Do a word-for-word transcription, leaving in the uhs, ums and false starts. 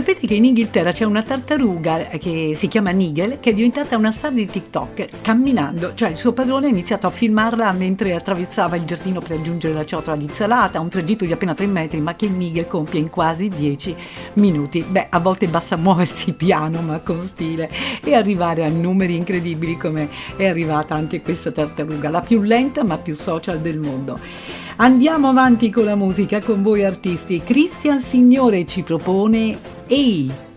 Sapete che in Inghilterra c'è una tartaruga che si chiama Nigel, che è diventata una star di TikTok camminando, cioè il suo padrone ha iniziato a filmarla mentre attraversava il giardino per raggiungere la ciotola di insalata, un tragitto di appena tre metri, ma che Nigel compie in quasi dieci minuti. Beh, a volte basta muoversi piano ma con stile e arrivare a numeri incredibili come è arrivata anche questa tartaruga, la più lenta ma più social del mondo. Andiamo avanti con la musica, con voi artisti. Cristian Signore ci propone Ehi!